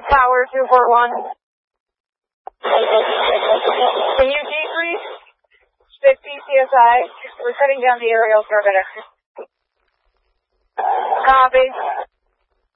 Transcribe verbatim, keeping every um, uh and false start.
Tower two four one. Can you decrease fifty P S I? We're cutting down the aerial parameter. Copy.